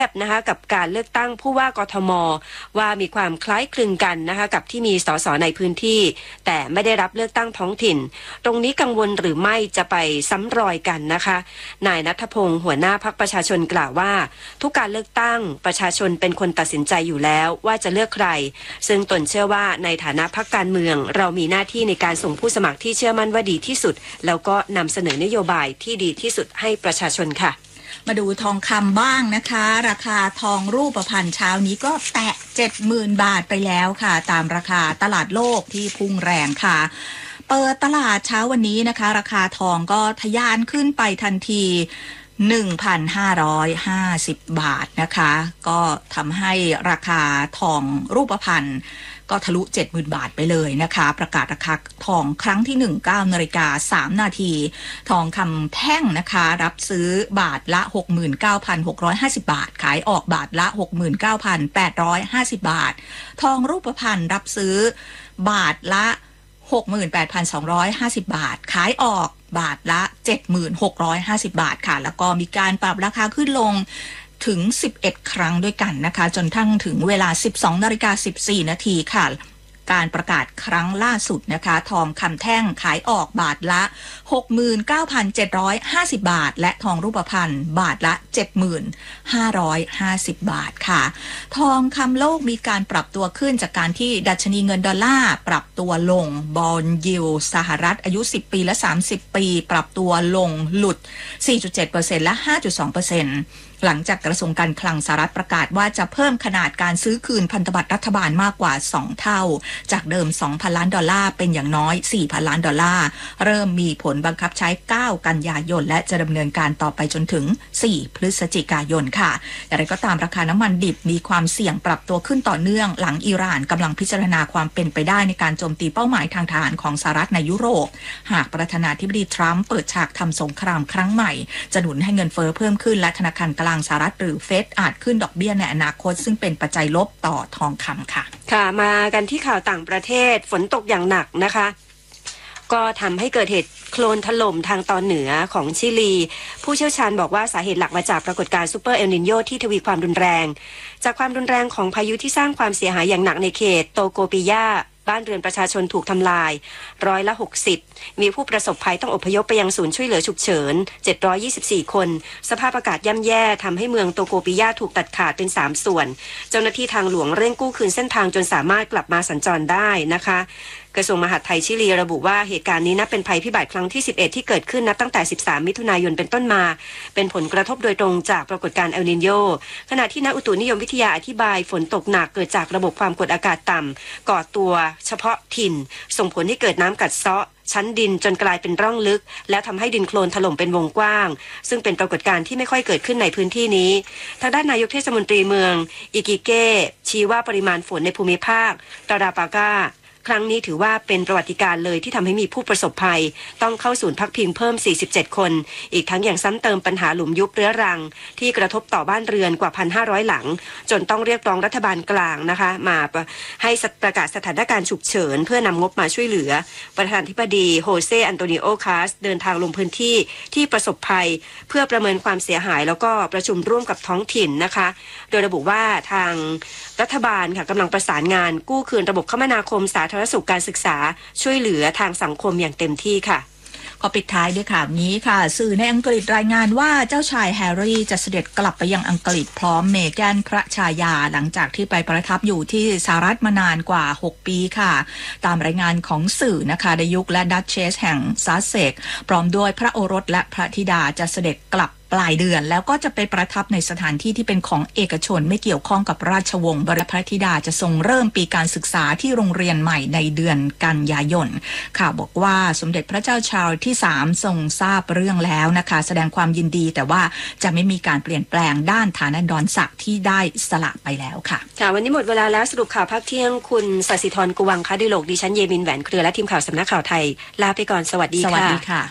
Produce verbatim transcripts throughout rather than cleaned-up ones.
นะคะกับการเลือกตั้งผู้ว่ากทมว่ามีความคล้ายคลึงกันนะคะกับที่มีสสในพื้นที่แต่ไม่ได้รับเลือกตั้งท้องถิ่นตรงนี้กังวลหรือไม่จะไปซ้ำรอยกันนะคะนายณัฐพงศ์หัวหน้าพรรคประชาชนกล่าวว่าทุกการเลือกตั้งประชาชนเป็นคนตัดสินใจอยู่แล้วว่าจะเลือกใครซึ่งตนเชื่อว่าในฐานะพรรคการเมืองเรามีหน้าที่ในการส่งผู้สมัครที่เชื่อมั่นว่าดีที่สุดแล้วก็นำเสนอนโยบายที่ดีที่สุดให้ประชาชนค่ะมาดูทองคำบ้างนะคะราคาทองรูปพรรณเช้านี้ก็แตะ เจ็ดหมื่น บาทไปแล้วค่ะตามราคาตลาดโลกที่พุ่งแรงค่ะเปิดตลาดเช้าวันนี้นะคะราคาทองก็ทะยานขึ้นไปทันที หนึ่งพันห้าร้อยห้าสิบ บาทนะคะก็ทำให้ราคาทองรูปพรรณก็ทะลุ เจ็ดหมื่น บาทไปเลยนะคะประกาศราคาทองครั้งที่หนึ่ง เก้านาฬิกาสามนาทีทองคำแท่งนะคะรับซื้อบาทละ หกหมื่นเก้าพันหกร้อยห้าสิบ บาทขายออกบาทละ หกหมื่นเก้าพันแปดร้อยห้าสิบ บาททองรูปพรรณรับซื้อบาทละ หกหมื่นแปดพันสองร้อยห้าสิบ บาทขายออกบาทละ เจ็ดหมื่นหกร้อยห้าสิบ บาทค่ะแล้วก็มีการปรับราคาขึ้นลงถึงสิบเอ็ดครั้งด้วยกันนะคะจนทั้งถึงเวลา สิบสองนาฬิกาสิบสี่นาทีค่ะการประกาศครั้งล่าสุดนะคะทองคำแท่งขายออกบาทละ หกหมื่นเก้าพันเจ็ดร้อยห้าสิบ บาทและทองรูปพรรณบาทละ เจ็ดหมื่นห้าร้อยห้าสิบ บาทค่ะทองคำโลกมีการปรับตัวขึ้นจากการที่ดัชนีเงินดอลลาร์ปรับตัวลงบอนด์ยิลด์สหรัฐอายุสิบปีและสามสิบปีปรับตัวลงหลุด สี่จุดเจ็ดเปอร์เซ็นต์ และ ห้าจุดสองเปอร์เซ็นต์หลังจากกระทรวงการคลังสหรัฐประกาศว่าจะเพิ่มขนาดการซื้อคืนพันธบัตรรัฐบาลมากกว่าสองเท่าจากเดิม สองพัน ล้านดอลลาร์เป็นอย่างน้อย สี่พัน ล้านดอลลาร์เริ่มมีผลบังคับใช้เก้ากันยายนและจะดำเนินการต่อไปจนถึงสี่พฤศจิกายนค่ะอย่างไรก็ตามราคาน้ำมันดิบมีความเสี่ยงปรับตัวขึ้นต่อเนื่องหลังอิหร่านกำลังพิจารณาความเป็นไปได้ในการโจมตีเป้าหมายทางทหารของสหรัฐในยุโรปหากประธานาธิบดีทรัมป์เปิดฉากทำสงครามครั้งใหม่จะหนุนให้เงินเฟ้อเพิ่มขึ้นและธนาคารกลางสหรัฐหรือเฟดอาจขึ้นดอกเบี้ยในอนาคตซึ่งเป็นปัจจัยลบต่อทองคำค่ะค่ะมากันที่ข่าวต่างประเทศฝนตกอย่างหนักนะคะก็ทำให้เกิดเหตุโคลนถล่มทางตอนเหนือของชิลีผู้เชี่ยวชาญบอกว่าสาเหตุหลักมาจากปรากฏการณ์ซูเปอร์เอลนิโญที่ทวีความรุนแรงจากความรุนแรงของพายุที่สร้างความเสียหายอย่างหนักในเขตโตโกปิยาบ้านเรือนประชาชนถูกทำลายร้อยละหกสิบมีผู้ประสบภัยต้องอพยพไปยังศูนย์ช่วยเหลือฉุกเฉินเจ็ดร้อยยี่สิบสี่คนสภาพอากาศย่ำแย่ทำให้เมืองโตโกปิยาถูกตัดขาดเป็นสามส่วนเจ้าหน้าที่ทางหลวงเร่งกู้คืนเส้นทางจนสามารถกลับมาสัญจรได้นะคะกระทรวงมหาดไทยชิลีระบุว่าเหตุการณ์นี้นับเป็นภัยพิบัติครั้งที่สิบเอ็ดที่เกิดขึ้นนับตั้งแต่สิบสามมิถุนายนเป็นต้นมาเป็นผลกระทบโดยตรงจากปรากฏการณ์เอลนิโญขณะที่นักอุตุนิยมวิทยาอธิบายฝนตกหนักเกิดจากระบบความกดอากาศต่ำก่อตัวเฉพาะถิ่นส่งผลให้เกิดน้ำกัดเซาะชั้นดินจนกลายเป็นร่องลึกและทำให้ดินโคลนถล่มเป็นวงกว้างซึ่งเป็นปรากฏการณ์ที่ไม่ค่อยเกิดขึ้นในพื้นที่นี้ทางด้านนายกเทศมนตรีเมืองอิกิเก้ชี้ว่าปริมาณฝนในภูมิภาคตาราปากาครั้งนี้ถือว่าเป็นประวัติการณ์เลยที่ทำให้มีผู้ประสบภัยต้องเข้าศูนย์พักพิงเพิ่มสี่สิบเจ็ดคนอีกทั้งยังซ้ำเติมปัญหาหลุมยุบเรื้อรังที่กระทบต่อบ้านเรือนกว่า หนึ่งพันห้าร้อย หลังจนต้องเรียกร้องรัฐบาลกลางนะคะมาให้ประกาศสถานการณ์ฉุกเฉินเพื่อนำงบมาช่วยเหลือประธานาธิบดีโฮเซอันโตนิโอคาสเดินทางลงพื้นที่ที่ประสบภัยเพื่อประเมินความเสียหายแล้วก็ประชุมร่วมกับท้องถิ่นนะคะโดยระบุว่าทางรัฐบาลค่ะกำลังประสานงานกู้คืนระบบคมนาคมสาธารณสุขการศึกษาช่วยเหลือทางสังคมอย่างเต็มที่ค่ะก็ปิดท้ายด้วยข่าวนี้ค่ะสื่อในอังกฤษรายงานว่าเจ้าชายแฮร์รี่จะเสด็จกลับไปยังอังกฤษพร้อมเมแกนพระชายาหลังจากที่ไปประทับอยู่ที่สหรัฐมานานกว่าหกปีค่ะตามรายงานของสื่อนะคะดยุคและดัชเชสแห่งซัสเซ็กซ์พร้อมด้วยพระโอรสและพระธิดาจะเสด็จกลับปลายเดือนแล้วก็จะไปประทับในสถานที่ที่เป็นของเอกชนไม่เกี่ยวข้องกับราชวงศ์บรมพระธิดาจะทรงเริ่มปีการศึกษาที่โรงเรียนใหม่ในเดือนกันยายนค่ะบอกว่าสมเด็จพระเจ้าชาร์ลส์ที่สามทรงทราบเรื่องแล้วนะคะแสดงความยินดีแต่ว่าจะไม่มีการเปลี่ยนแปลงด้านฐานันดรศักดิ์ที่ได้สละไปแล้วค่ะค่ะวันนี้หมดเวลาแล้วสรุปข่าวภาคเที่ยงคุณศศิธรกุวังคดิโลกดิฉันเยมินแหวนเครือและทีมข่าวสำนักข่าวไทยลาไปก่อนสวัสดีค่ะสวัสดีค่ะ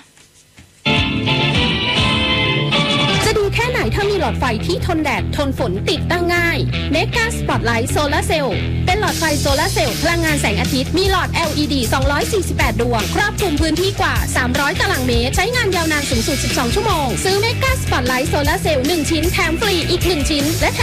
แค่ไหนถ้ามีหลอดไฟที่ทนแดดทนฝนติดตั้งง่าย Mega Spotlight Solar Cell เป็นหลอดไฟโซลาร์เซลล์พลังงานแสงอาทิตย์มีหลอด แอล อี ดี สองร้อยสี่สิบแปด ดวงครอบคลุมพื้นที่กว่าสามร้อยตารางเมตรใช้งานยาวนานสูงสุดสิบสองชั่วโมงซื้อ Mega Spotlight Solar Cell หนึ่งชิ้นแถมฟรีอีกหนึ่งชิ้นและ